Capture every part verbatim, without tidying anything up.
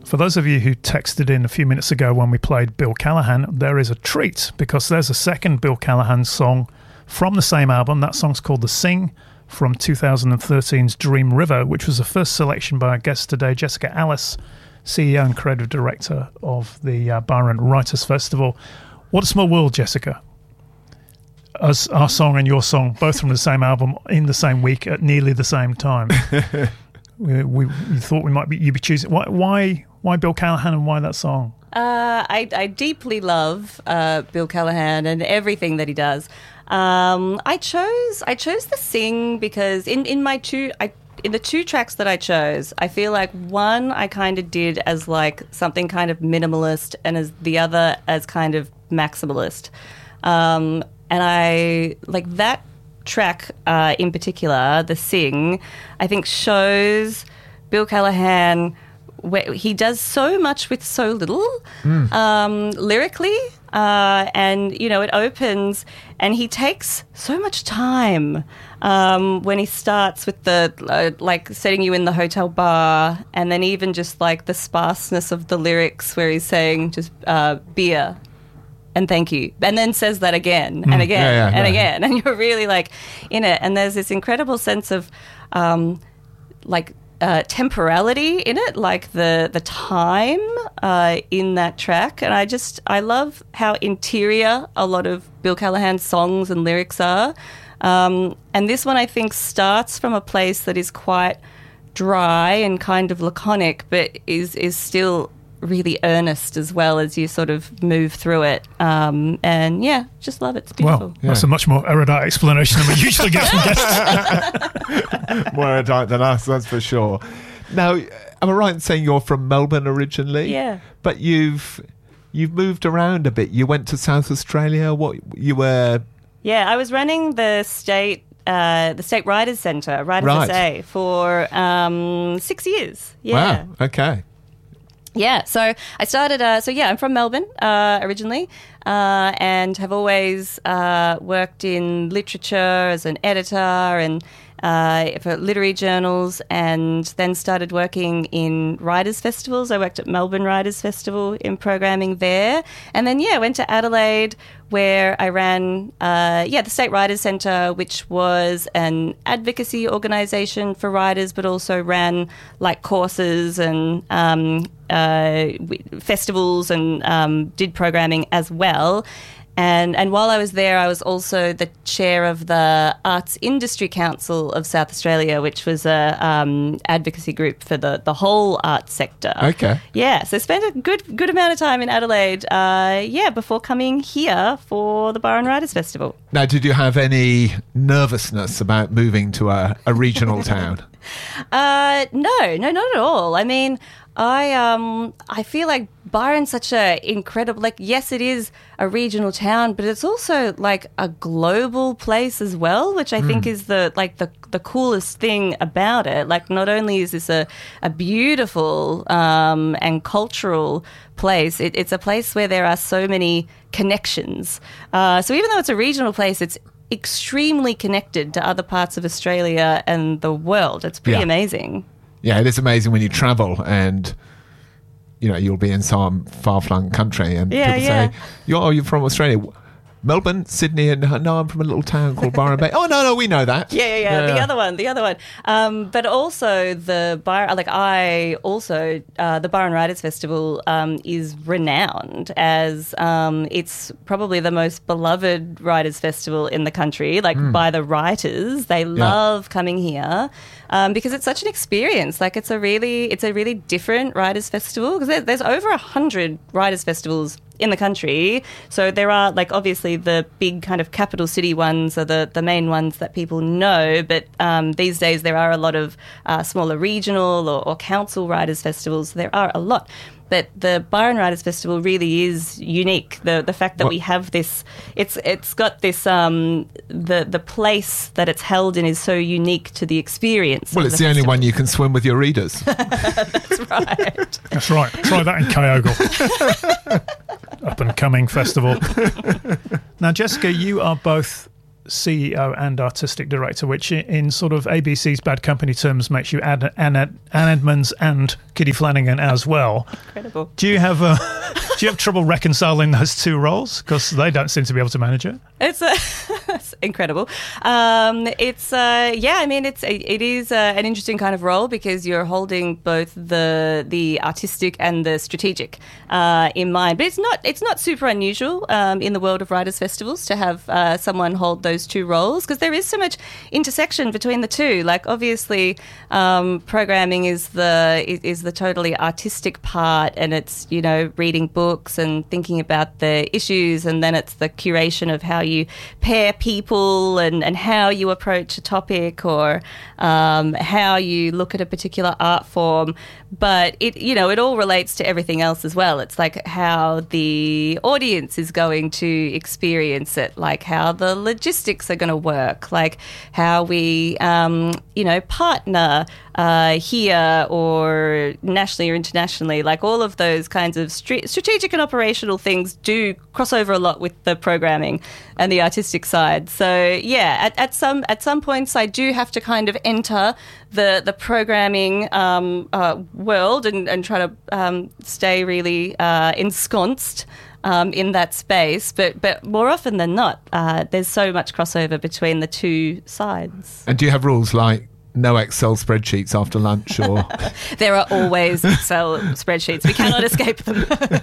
For those of you who texted in a few minutes ago when we played Bill Callahan, there is a treat because there's a second Bill Callahan song from the same album. That song's called The Sing from two thousand thirteen's Dream River, which was the first selection by our guest today, Jessica Alice, C E O and creative director of the uh, Byron Writers Festival. What a small world, Jessica. As our song and your song, both from the same album in the same week at nearly the same time. we, we, we thought we might be you'd be choosing. Why, why, why Bill Callahan and why that song? Uh, I, I deeply love uh, Bill Callahan and everything that he does. Um, I chose I chose The Sing because in, in my two I in the two tracks that I chose, I feel like one I kind of did as like something kind of minimalist, and as the other as kind of maximalist. Um, And I, like that track uh, in particular, The Sing, I think shows Bill Callahan, where he does so much with so little mm. um, lyrically. Uh, and, you know, it opens and he takes so much time um, when he starts with the, uh, like, setting you in the hotel bar, and then even just, like, the sparseness of the lyrics where he's saying just uh, beer. And thank you. And then says that again and again yeah, yeah, and yeah. again. And you're really like in it. And there's this incredible sense of um, like uh, temporality in it, like the, the time uh, in that track. And I just, I love how interior a lot of Bill Callahan's songs and lyrics are. Um, and this one I think starts from a place that is quite dry and kind of laconic, but is, is still really earnest as well as you sort of move through it. Um, and yeah, just love it. It's beautiful. Well, that's Yeah. a much more erudite explanation than we usually get from guests. More erudite than us, that's for sure. Now, am I right in saying you're from Melbourne originally? Yeah. But you've you've moved around a bit. You went to South Australia. What you were? Yeah, I was running the state uh, the State Writers Centre, Writers Right. S A, for um, six years. Yeah. Wow. Okay. Yeah, so I started, uh, so yeah, I'm from Melbourne uh, originally uh, and have always uh, worked in literature as an editor and uh, for literary journals, and then started working in writers' festivals. I worked at Melbourne Writers' Festival in programming there, and then, yeah, went to Adelaide where I ran, uh, yeah, the State Writers Centre, which was an advocacy organisation for writers, but also ran like courses and um, uh, festivals and um, did programming as well. And and while I was there, I was also the chair of the Arts Industry Council of South Australia, which was a um, advocacy group for the, the whole arts sector. Okay. Yeah, so spent a good good amount of time in Adelaide, uh, yeah, before coming here for the Byron Writers Festival. Now, did you have any nervousness about moving to a, a regional town? Uh, no, no, not at all. I mean, I um, I feel like Byron's such a incredible, like, yes, it is a regional town, but it's also like a global place as well, which I mm. think is the like the the coolest thing about it. Like, not only is this a a beautiful um, and cultural place, it, it's a place where there are so many connections. Uh, so even though it's a regional place, it's extremely connected to other parts of Australia and the world. It's pretty Yeah. amazing. Yeah, it is amazing when you travel and, you know, you'll be in some far-flung country and Yeah, people yeah. say, you're, oh, you're from Australia. Melbourne, Sydney, and no, I'm from a little town called Byron Bay. Oh, no, no, we know that. Yeah, yeah, yeah. The other one, the other one. Um, but also the Byron, like I also, uh, the Byron Writers Festival um, is renowned as um, it's probably the most beloved writers festival in the country, like mm. by the writers. They love coming here um, because it's such an experience. Like it's a really, it's a really different writers festival because there, there's over a hundred writers festivals in the country. So there are, like, obviously the big kind of capital city ones are the, the main ones that people know, but um, these days there are a lot of uh, smaller regional or, or council writers festivals. There are a lot. But the Byron Writers Festival really is unique. The the fact that what? we have this, it's it's got this, um, the the place that it's held in is so unique to the experience. Well, of it's the, the only festival. one you can swim with your readers. That's right. That's right. Try that in Kyogo. Up and coming festival. Now, Jessica, you are both C E O and artistic director, which in, in sort of A B C's Bad Company terms makes you Anna, Anna, Ann Edmonds and Kitty Flanagan as well. Incredible. Do you have uh, do you have trouble reconciling those two roles? Because they don't seem to be able to manage it. It's, uh, it's incredible. Um, it's uh, yeah. I mean, it's it is uh, an interesting kind of role because you're holding both the the artistic and the strategic uh, in mind. But it's not it's not super unusual um, in the world of writers' festivals to have uh, someone hold those two roles because there is so much intersection between the two. Like obviously, um, programming is the is, is the totally artistic part, and it's you know reading books and thinking about the issues, and then it's the curation of how you pair people and, and how you approach a topic or um, how you look at a particular art form. But it, you know, it all relates to everything else as well. It's like how the audience is going to experience it, like how the logistics are going to work, like how we, um, you know, partner uh, here or nationally or internationally. Like all of those kinds of stra- strategic and operational things do cross over a lot with the programming and the artistic side. So yeah, at, at some at some points I do have to kind of enter the the programming um, uh, world and, and try to um, stay really uh, ensconced um, in that space. But but more often than not, uh, there's so much crossover between the two sides. And do you have rules like no Excel spreadsheets after lunch, or there are always Excel spreadsheets. We cannot escape them.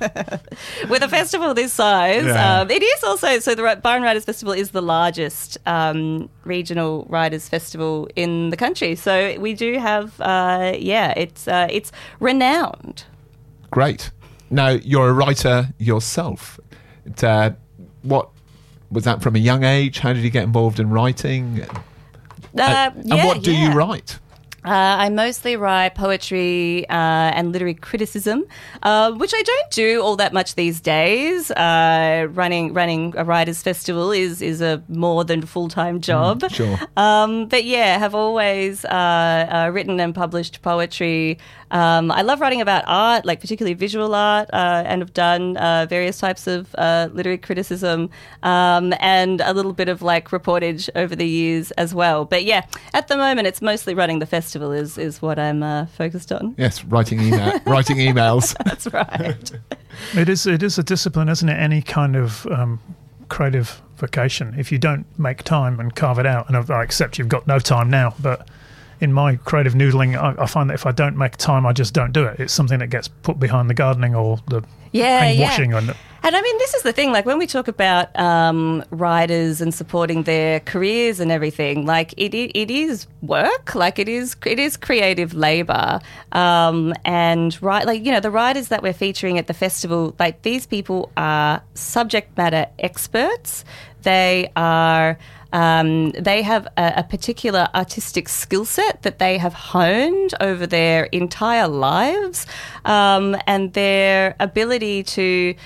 With a festival this size, Yeah. um, it is also so. The Byron Writers Festival is the largest um, regional writers festival in the country. So we do have, uh, yeah, it's uh, it's renowned. Great. Now you're a writer yourself. It, uh, what was that from a young age? How did you get involved in writing? Uh, and, yeah, and what do yeah. you write? Uh, I mostly write poetry uh, and literary criticism, uh, which I don't do all that much these days. Uh, running running a writers' festival is is a more than full time job. Mm, sure. Um, but yeah, have always uh, uh, written and published poetry. Um, I love writing about art, like particularly visual art, uh, and have done uh, various types of uh, literary criticism um, and a little bit of like reportage over the years as well. But yeah, at the moment, it's mostly running the festival is is what I'm uh, focused on. Yes, writing email, writing emails. That's right. It is it is a discipline, isn't it? Any kind of um, creative vocation. If you don't make time and carve it out, and I accept you've got no time now, but in my creative noodling, I, I find that if I don't make time, I just don't do it. It's something that gets put behind the gardening or the Yeah, paint yeah. washing. And, And I mean, this is the thing, like when we talk about um, writers and supporting their careers and everything, like it, it, it is work, like it is it is creative labour. Um, and, right, like, you know, the writers that we're featuring at the festival, like these people are subject matter experts. They are... Um, they have a, a particular artistic skill set that they have honed over their entire lives, um, and their ability to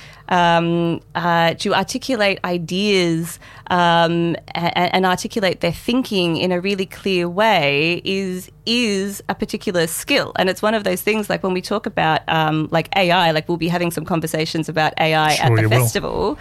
um, uh, to articulate ideas um, and, and articulate their thinking in a really clear way is is a particular skill. And it's one of those things, like when we talk about um, like A I, like we'll be having some conversations about A I Sure at the you will. festival.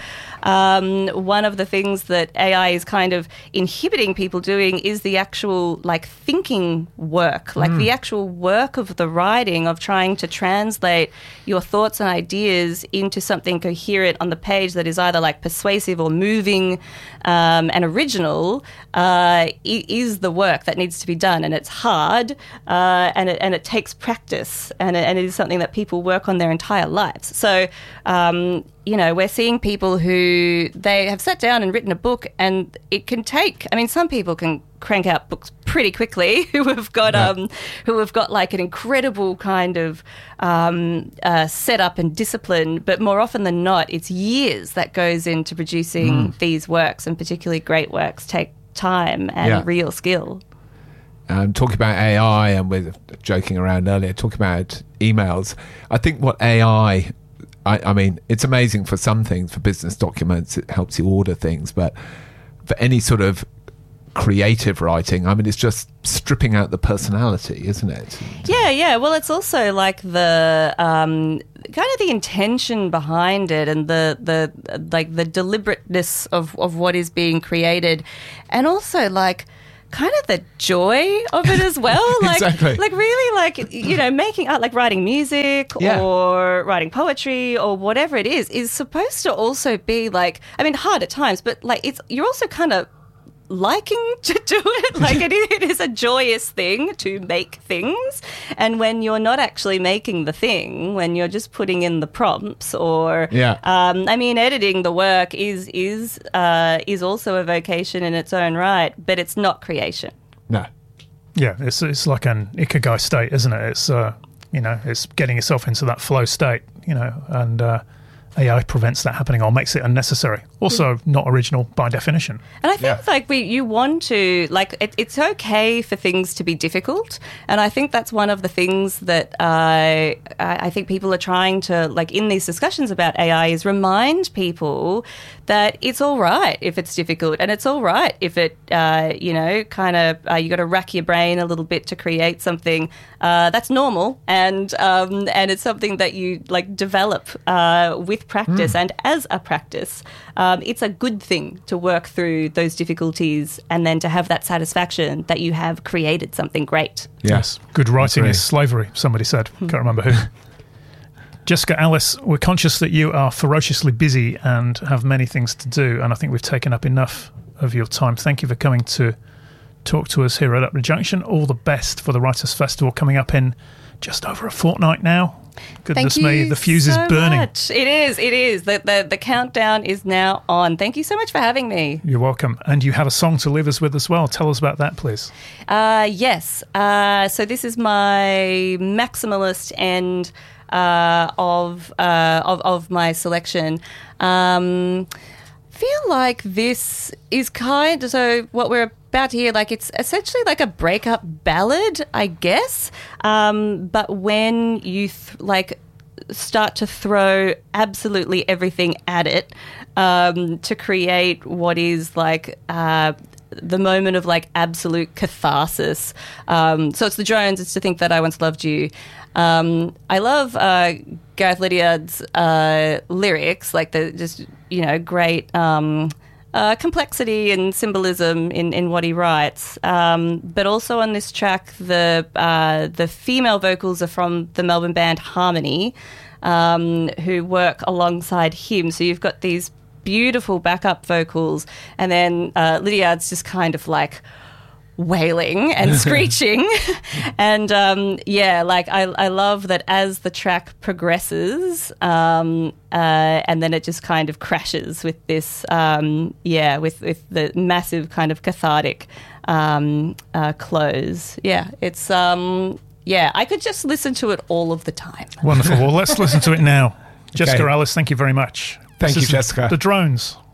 Um, one of the things that A I is kind of inhibiting people doing is the actual like thinking work, like the actual work of the writing, of trying to translate your thoughts and ideas into something coherent on the page that is either like persuasive or moving um, and original uh, i- is the work that needs to be done. And it's hard uh, and, it, and it takes practice, and it, and it is something that people work on their entire lives. So, um, you know, we're seeing people who they have sat down and written a book, and it can take, I mean, some people can crank out books pretty quickly who have got Yeah. um who have got like an incredible kind of um uh, setup and discipline, but more often than not it's years that goes into producing these works, and particularly great works take time and Yeah. real skill. Um, talking about A I, and we're joking around earlier, talking about emails. I think what A I, I, I mean, it's amazing for some things, for business documents, it helps you order things, but for any sort of creative writing. I mean, it's just stripping out the personality, isn't it? Yeah, yeah. Well, it's also like the um, kind of the intention behind it, and the the like the deliberateness of of what is being created, and also like kind of the joy of it as well. Like, exactly. like really like, you know, making art, like writing music Yeah. or writing poetry or whatever it is, is supposed to also be like, I mean, hard at times, but like it's, you're also kind of liking to do it. Like it, it is a joyous thing to make things. And when you're not actually making the thing, when you're just putting in the prompts or, Yeah. um, I mean, editing the work is, is, uh, is also a vocation in its own right, but it's not creation. No. Yeah, it's it's like an ikigai state, isn't it? It's uh, you know, it's getting yourself into that flow state, you know, and uh, A I prevents that happening or makes it unnecessary. Also, not original by definition. And I think Yeah. like we, you want to like it, it's okay for things to be difficult, and I think that's one of the things that uh, I, I think people are trying to like in these discussions about A I is remind people that it's all right if it's difficult, and it's all right if it uh, you know kind of uh, you got to rack your brain a little bit to create something uh, that's normal, and um, and it's something that you like develop uh, with practice and as a practice. Um, it's a good thing to work through those difficulties and then to have that satisfaction that you have created something great. Yes. Good writing Agree. is slavery, somebody said. Can't remember who. Jessica Alice, we're conscious that you are ferociously busy and have many things to do, and I think we've taken up enough of your time. Thank you for coming to talk to us here at Utley Junction. All the best for the Writers' Festival coming up in just over a fortnight now. Goodness Thank you me, the fuse so is burning. much. It is, it is. The, the, the countdown is now on. Thank you so much for having me. You're welcome. And you have a song to leave us with as well. Tell us about that, please. Uh, yes. Uh, so this is my maximalist end uh, of, uh, of of my selection. Um, feel like this is kind of so what we're about to hear. Like it's essentially like a breakup ballad, I guess. Um, but when you th- like start to throw absolutely everything at it um, to create what is like. Uh, the moment of like absolute catharsis. Um, so it's the Drones, it's To Think That I Once Loved You. Um, I love uh, Gareth Lydiard's uh, lyrics, like the just, you know, great um, uh, complexity and symbolism in, in what he writes. Um, but also on this track, the uh, the female vocals are from the Melbourne band Harmony, um, who work alongside him. So you've got these beautiful backup vocals, and then uh, Lydiard's just kind of like wailing and screeching. And um, yeah, like I, I love that as the track progresses, um, uh, and then it just kind of crashes with this, um, yeah, with, with the massive kind of cathartic um, uh, close. Yeah, it's, um, yeah, I could just listen to it all of the time. Wonderful. Well, let's listen to it now. Jessica Okay. Alice, thank you very much. Thank This you, is Jessica. The Drones.